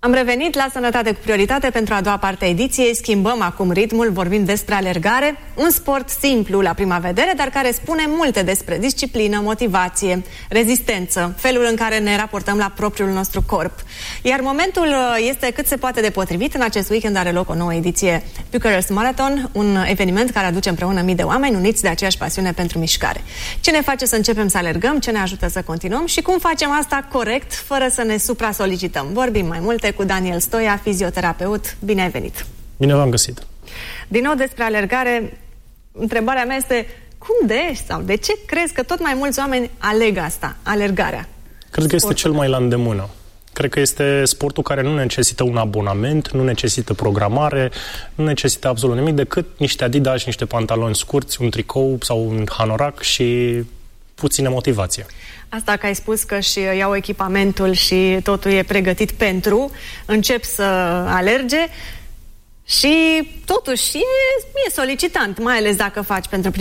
Am revenit la Sănătate cu Prioritate pentru a doua parte a ediției. Schimbăm acum ritmul, vorbim despre alergare, un sport simplu la prima vedere, dar care spune multe despre disciplină, motivație, rezistență, felul în care ne raportăm la propriul nostru corp. Iar momentul este cât se poate de potrivit. În acest weekend are loc o nouă ediție Bucharest Marathon, un eveniment care aduce împreună mii de oameni uniți de aceeași pasiune pentru mișcare. Ce ne face să începem să alergăm, ce ne ajută să continuăm și cum facem asta corect, fără să ne supra-solicităm. Vorbim mai multe cu Daniel Stoia, fizioterapeut. Bine ai venit! Bine v-am găsit! Din nou despre alergare, întrebarea mea este cum sau de ce crezi că tot mai mulți oameni aleg asta, alergarea? Cred că este cel mai la îndemână. Cred că este sportul care nu necesită un abonament, nu necesită programare, nu necesită absolut nimic decât niște Adidas, niște pantaloni scurți, un tricou sau un hanorac și puțină motivație. Asta că ai spus că și iau echipamentul și totul e pregătit pentru, încep să alerge și totuși e solicitant, mai ales dacă faci pentru